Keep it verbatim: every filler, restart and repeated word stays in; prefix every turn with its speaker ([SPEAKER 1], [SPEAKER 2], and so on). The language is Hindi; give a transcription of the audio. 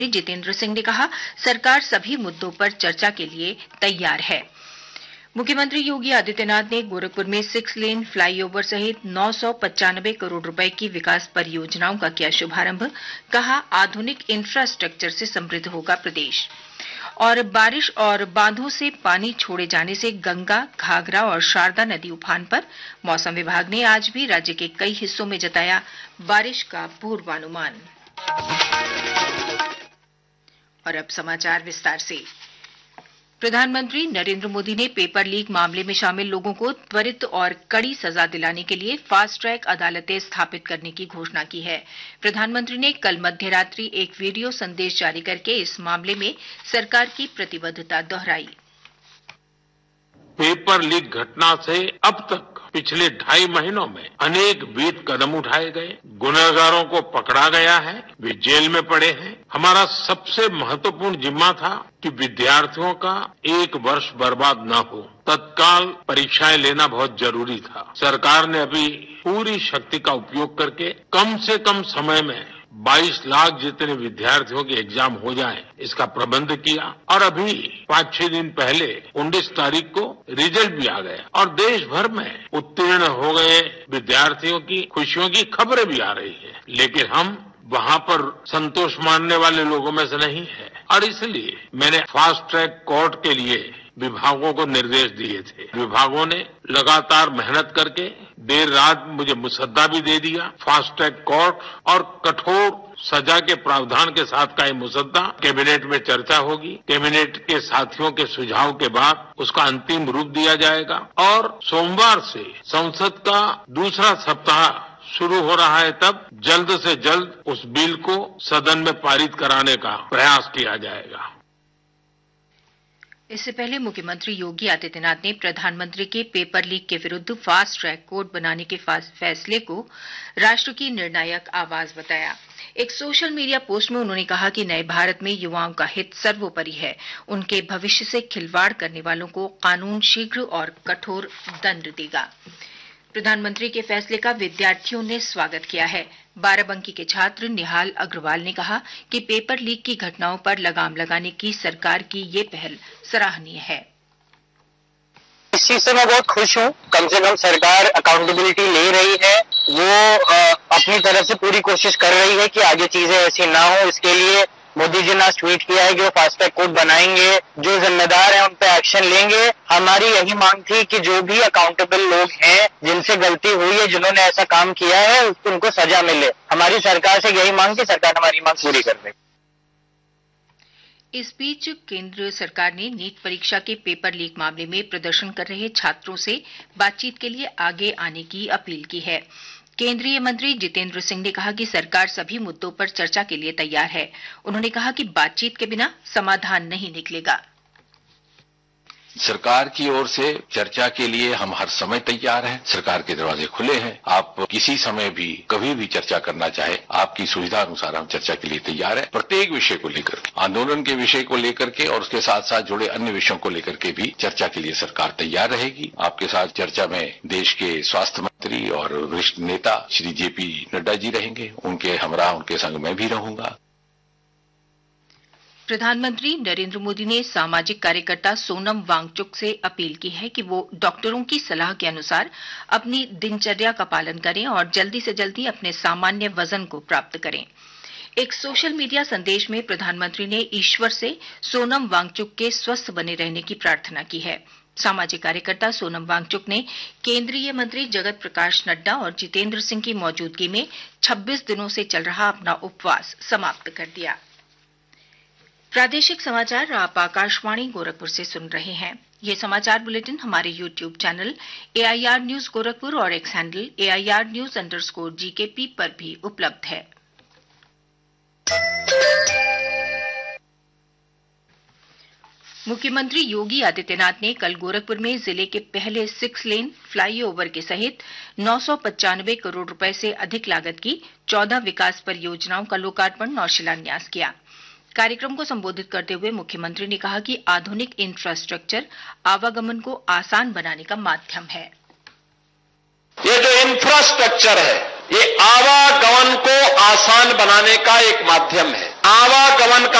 [SPEAKER 1] जितेंद्र सिंह ने कहा, सरकार सभी मुद्दों पर चर्चा के लिए तैयार है। मुख्यमंत्री योगी आदित्यनाथ ने गोरखपुर में सिक्स लेन फ्लाईओवर सहित नौ सौ पचानवे करोड़ रुपए की विकास परियोजनाओं का किया शुभारंभ। कहा, आधुनिक इंफ्रास्ट्रक्चर से समृद्ध होगा प्रदेश। और बारिश और बांधों से पानी छोड़े जाने से गंगा, घाघरा और शारदा नदी उफान पर। मौसम विभाग ने आज भी राज्य के कई हिस्सों में जताया बारिश का पूर्वानुमान। और अब समाचार विस्तार से। प्रधानमंत्री नरेंद्र मोदी ने पेपर लीक मामले में शामिल लोगों को त्वरित और कड़ी सजा दिलाने के लिए फास्ट ट्रैक अदालतें स्थापित करने की घोषणा की है। प्रधानमंत्री ने कल मध्यरात्रि एक वीडियो संदेश जारी करके इस मामले में सरकार की प्रतिबद्धता दोहराई।
[SPEAKER 2] पेपर लीक घटना से अब तक पिछले ढाई महीनों में अनेक विध कदम उठाए गए, गुनहगारों को पकड़ा गया है, वे जेल में पड़े हैं। हमारा सबसे महत्वपूर्ण जिम्मा था कि विद्यार्थियों का एक वर्ष बर्बाद न हो। तत्काल परीक्षाएं लेना बहुत जरूरी था। सरकार ने अभी पूरी शक्ति का उपयोग करके कम से कम समय में बाईस लाख जितने विद्यार्थियों के एग्जाम हो जाए, इसका प्रबंध किया। और अभी पांच छह दिन पहले उन्नीस तारीख को रिजल्ट भी आ गया और देश भर में उत्तीर्ण हो गए विद्यार्थियों की खुशियों की खबरें भी आ रही है। लेकिन हम वहां पर संतोष मानने वाले लोगों में से नहीं है और इसलिए मैंने फास्ट ट्रैक कोर्ट के लिए विभागों को निर्देश दिए थे। विभागों ने लगातार मेहनत करके देर रात मुझे मुसद्दा भी दे दिया। फास्ट ट्रैक कोर्ट और कठोर सजा के प्रावधान के साथ का ये मुसद्दा कैबिनेट में चर्चा होगी। कैबिनेट के साथियों के सुझाव के बाद उसका अंतिम रूप दिया जाएगा और सोमवार से संसद का दूसरा सप्ताह शुरू हो रहा है, तब जल्द से जल्द उस बिल को सदन में पारित कराने का प्रयास किया जाएगा।
[SPEAKER 1] इससे पहले मुख्यमंत्री योगी आदित्यनाथ ने प्रधानमंत्री के पेपर लीक के विरुद्ध फास्ट ट्रैक कोर्ट बनाने के फैसले को राष्ट्र की निर्णायक आवाज बताया। एक सोशल मीडिया पोस्ट में उन्होंने कहा कि नए भारत में युवाओं का हित सर्वोपरि है। उनके भविष्य से खिलवाड़ करने वालों को कानून शीघ्र और कठोर दंड देगा। प्रधानमंत्री के फैसले का विद्यार्थियों ने स्वागत किया है। बाराबंकी के छात्र निहाल अग्रवाल ने कहा कि पेपर लीक की घटनाओं पर लगाम लगाने की सरकार की ये पहल सराहनीय है।
[SPEAKER 3] इस चीज से मैं बहुत खुश हूँ। कम से कम सरकार अकाउंटेबिलिटी ले रही है। वो आ, अपनी तरफ से पूरी कोशिश कर रही है कि आगे चीजें ऐसी ना हो। इसके लिए मोदी जी ने आज ट्वीट किया है कि वो फास्ट ट्रैक कोर्ट बनाएंगे, जो जिम्मेदार हैं उन पे एक्शन लेंगे। हमारी यही मांग थी कि जो भी अकाउंटेबल लोग हैं, जिनसे गलती हुई है, जिन्होंने ऐसा काम किया है, उनको सजा मिले। हमारी सरकार से यही मांग थी, सरकार हमारी मांग पूरी कर रही।
[SPEAKER 1] इस बीच केंद्र सरकार ने नीट परीक्षा के पेपर लीक मामले में प्रदर्शन कर रहे छात्रों से बातचीत के लिए आगे आने की अपील की है। केंद्रीय मंत्री जितेंद्र सिंह ने कहा कि सरकार सभी मुद्दों पर चर्चा के लिए तैयार है। उन्होंने कहा कि बातचीत के बिना समाधान नहीं निकलेगा।
[SPEAKER 4] सरकार की ओर से चर्चा के लिए हम हर समय तैयार हैं। सरकार के दरवाजे खुले हैं। आप किसी समय भी कभी भी चर्चा करना चाहे, आपकी सुविधा अनुसार हम चर्चा के लिए तैयार हैं। प्रत्येक विषय को लेकर के, आंदोलन के विषय को लेकर के और उसके साथ साथ जुड़े अन्य विषयों को लेकर के भी चर्चा के लिए सरकार तैयार रहेगी। आपके साथ चर्चा में देश के स्वास्थ्य मंत्री और वरिष्ठ नेता श्री जे पी नड्डा जी रहेंगे। उनके हमरा उनके संग मैं भी रहूंगा।
[SPEAKER 1] प्रधानमंत्री नरेंद्र मोदी ने सामाजिक कार्यकर्ता सोनम वांगचुक से अपील की है कि वो डॉक्टरों की सलाह के अनुसार अपनी दिनचर्या का पालन करें और जल्दी से जल्दी अपने सामान्य वजन को प्राप्त करें। एक सोशल मीडिया संदेश में प्रधानमंत्री ने ईश्वर से सोनम वांगचुक के स्वस्थ बने रहने की प्रार्थना की है। सामाजिक कार्यकर्ता सोनम वांगचुक ने केंद्रीय मंत्री जगत प्रकाश नड्डा और जितेंद्र सिंह की मौजूदगी में छब्बीस दिनों से चल रहा अपना उपवास समाप्त कर दिया। प्रादेशिक समाचार आप आकाशवाणी गोरखपुर से सुन रहे हैं। ये समाचार बुलेटिन हमारे YouTube channel AIR news Gorakhpur और x handle AIR news underscore GKP पर भी उपलब्ध है। मुख्यमंत्री योगी आदित्यनाथ ने कल गोरखपुर में जिले के पहले सिक्स लेन फ्लाईओवर के सहित नौ सौ पचानवे करोड़ रुपए से अधिक लागत की चौदह विकास परियोजनाओं का लोकार्पण और शिलान्यास किया। कार्यक्रम को संबोधित करते हुए मुख्यमंत्री ने कहा कि आधुनिक इंफ्रास्ट्रक्चर आवागमन को आसान बनाने का माध्यम है।
[SPEAKER 5] ये जो इंफ्रास्ट्रक्चर है, ये आवागमन को आसान बनाने का एक माध्यम है। आवागमन का